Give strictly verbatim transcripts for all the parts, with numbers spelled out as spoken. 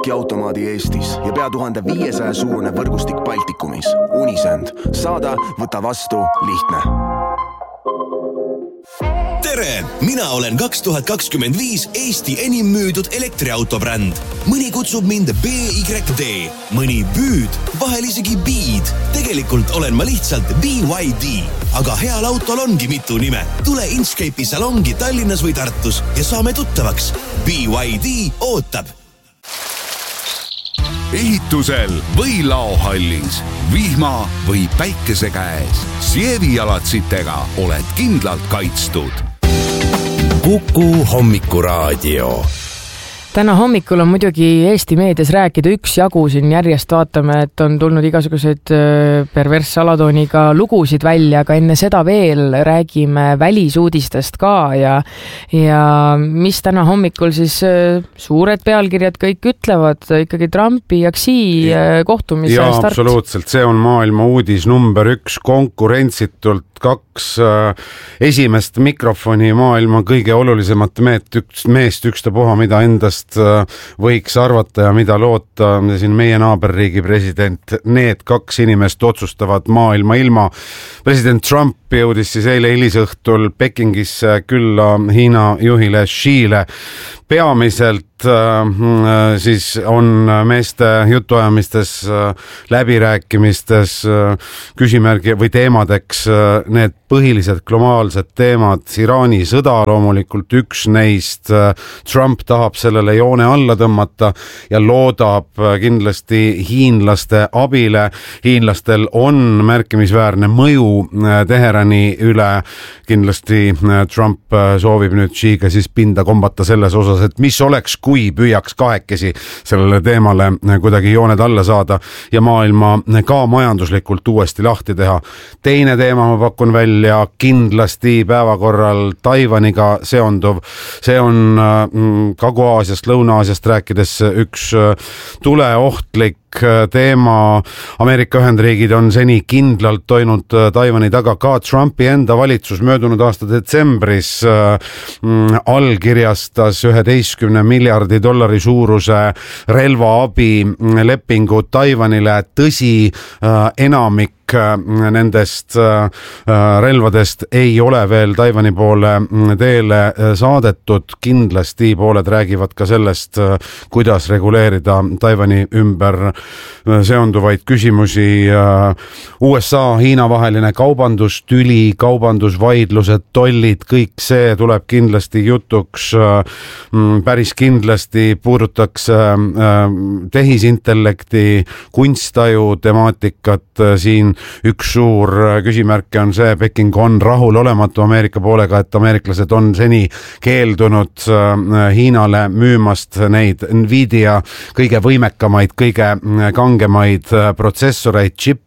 pakiautomaadi Eestis ja pea tuhande viiesaja suurune võrgustik Baltikumis. Unisend. Saada, võta vastu, lihtne. Tere! Mina olen kaks tuhat kakskümmend viis Eesti enim müüdud elektriautobränd. Mõni kutsub mind B Y D, mõni Büüd, vahel isegi Beed. Tegelikult olen ma lihtsalt B Y D. Aga heal autol ongi mitu nime. Tule Inchcape'i salongi Tallinnas või Tartus ja saame tuttavaks. B Y D ootab. Ehitusel või laohallis, vihma või päikese käes. Sievi-jalatsitega oled kindlalt kaitstud. Kuku hommikuraadio. Täna hommikul on muidugi Eesti meedias rääkida üks jagu, siin järjest vaatame, et on tulnud igasuguseid perversse alatooniga lugusid välja, aga enne seda veel räägime välisuudistest ka ja, ja mis täna hommikul siis suured pealkirjad kõik ütlevad, ikkagi Trumpi ja Xi kohtumise ja, start. Absoluutselt, see on maailma uudis number üks konkurentsitult kaks äh, esimest mikrofoni maailma kõige olulisemat meet, üks, meest ükstapuha, mida endast äh, võiks arvata ja mida loota. Siin meie naaberriigi president, need kaks inimest otsustavad maailma ilma. President Trump jõudis siis eile hilisõhtul Pekingisse külla Hiina juhile Xile. Peamiselt äh, siis on meeste jutuajamistes, äh, läbirääkimistes äh, küsimärgi või teemadeks äh, need põhilised globaalsed teemad. Iraani sõda loomulikult üks neist. Äh, Trump tahab sellele joone alla tõmmata ja loodab äh, kindlasti hiinlaste abile. Hiinlastel on märkimisväärne mõju äh, Teherani üle. Kindlasti äh, Trump äh, soovib nüüd Xiga siis pinda kombata selles osas, et mis oleks, kui püüaks kahekesi sellele teemale kuidagi jooned alla saada ja maailma ka majanduslikult uuesti lahti teha. Teine teema ma pakun välja kindlasti päevakorral Taiwaniga seonduv. See on Kagu-Aasiast, Lõuna-Aasiast rääkides üks tuleohtlik teema. Ameerika Ühendriigid on seni kindlalt toinud Taiwani taga. Ka Trumpi enda valitsus möödunud aasta detsembris mm, allkirjastas üheteistkümne miljardi dollari suuruse relvaabi lepingu Taiwanile. Tõsi, enamik nendest relvadest ei ole veel Taiwani poole teele saadetud. Kindlasti pooled räägivad ka sellest, kuidas reguleerida Taiwani ümber seonduvaid küsimusi. U S A Hiina vaheline kaubandustüli, kaubandusvaidlused, tollid, kõik see tuleb kindlasti jutuks. Päris kindlasti puudutaks tehisintellekti, kunsttaju temaatikat. Siin üks suur küsimärke on see, Peking on rahul olematu Ameerika poolega, et ameeriklased on seni keeldunud Hiinale müümast neid Nvidia kõige võimekamaid, kõige kangemaid protsessoreid, chip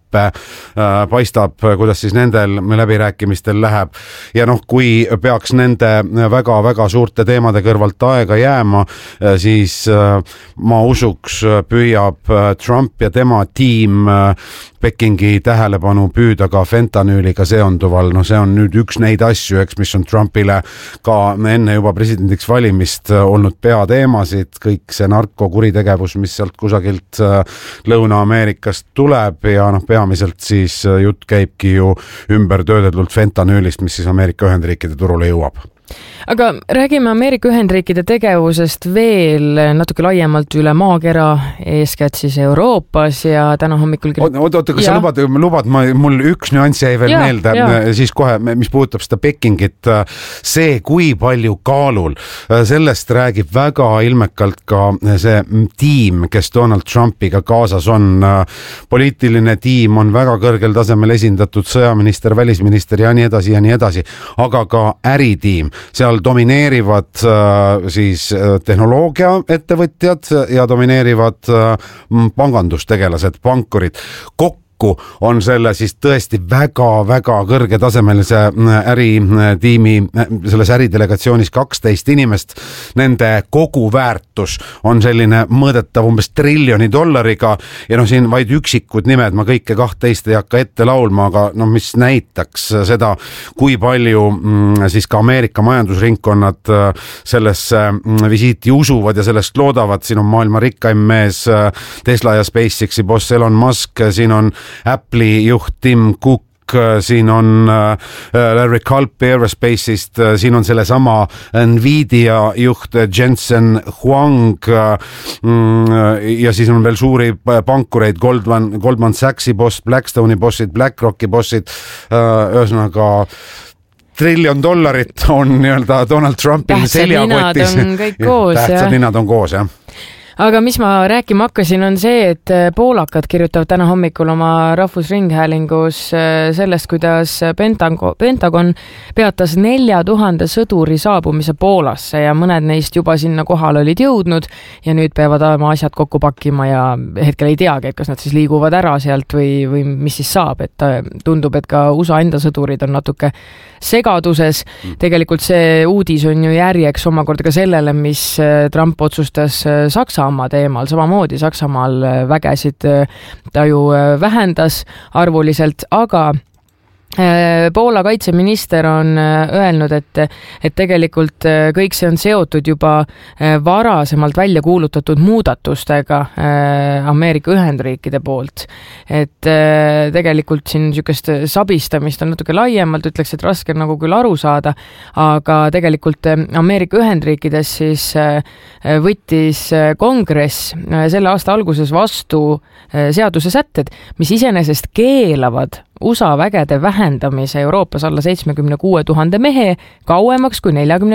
paistab, kuidas siis nendel läbirääkimistel läheb. Ja noh, kui peaks nende väga-väga suurte teemade kõrvalt aega jääma, siis ma usuks, püüab Trump ja tema tiim Pekingi tähelepanu püüda ka fentanüüliga seonduval. No see on nüüd üks neid asju, eks, mis on Trumpile ka enne juba presidendiks valimist olnud peateemasid. Kõik see narkokuritegevus, mis sealt kusagilt Lõuna-Ameerikast tuleb ja noh, peamiselt siis jutt käibki ju ümber töödeldult fentanüülist, mis siis Ameerika Ühendriikide turule jõuab. Aga räägime Ameerika Ühendriikide tegevusest veel natuke laiemalt üle maakera, eeskätt siis Euroopas ja täna hommikul... Oota, oota, kas sa lubad, lubad ma, mul üks nüanss jäi veel ja, meelde, ja. Siis kohe, mis puudutab seda Pekingit, see, kui palju kaalul, sellest räägib väga ilmekalt ka see tiim, kes Donald Trumpiga kaasas on. Poliitiline tiim on väga kõrgel tasemel esindatud, sõjaminister, välisminister ja nii edasi ja nii edasi, aga ka äritiim. Seal domineerivad siis tehnoloogia ettevõtjad ja domineerivad pangandustegelased, pankurid. Kokku kokku on selle siis tõesti väga-väga kõrgetasemelise äritiimi, selles äridelegatsioonis kaksteist inimest. Nende koguväärtus on selline mõõdetav umbes triljoni dollariga ja noh, siin vaid üksikud nimed, ma kõike kahtteist ei hakka ette laulma, aga noh, mis näitaks seda, kui palju siis ka Ameerika majandusringkonnad sellesse visiiti usuvad ja sellest loodavad. Siin on maailma rikkaim mees Tesla ja SpaceXi boss Elon Musk, siin on Apple'i juht Tim Cook, siin on Larry Culp Aerospace'ist, siin on selle sama Nvidia juht Jensen Huang ja siis on veel suuri pankureid, Goldman, Goldman Sachsi boss, Blackstone'i bossid, BlackRocki bossid, ühesõnaga triljon dollarit on nii-öelda Donald Trumpil seljakotis. Tähtsad ninad on kõik koos. Tähtsad ninad on koos, jah. Aga mis ma rääkima hakkasin, on see, et poolakad kirjutavad täna hommikul oma rahvusringhäälingus sellest, kuidas Pentagon, Pentagon peatas nelja tuhande sõduri saabumise Poolasse ja mõned neist juba sinna kohal olid jõudnud ja nüüd peavad oma asjad kokku pakkima ja hetkel ei teagi, et kas nad siis liiguvad ära sealt või, või mis siis saab, et tundub, et ka U S A enda sõdurid on natuke segaduses. Tegelikult see uudis on ju järjeks omakorda ka sellele, mis Trump otsustas Saksamaa teemal. Samamoodi Saksamaal vägesid ta ju vähendas arvuliselt, aga Poola kaitseminister on öelnud, et, et tegelikult kõik see on seotud juba varasemalt välja kuulutatud muudatustega Ameerika Ühendriikide poolt. Et tegelikult siin niisugust sabistamist on natuke laiemalt, ütleks, et raske nagu küll aru saada, aga tegelikult Ameerika Ühendriikides siis võttis kongress selle aasta alguses vastu seaduse sätted, mis iseenesest keelavad U S A vägede vähendamise Euroopas alla seitsmekümne kuue tuhande mehe kauemaks kui neljakümne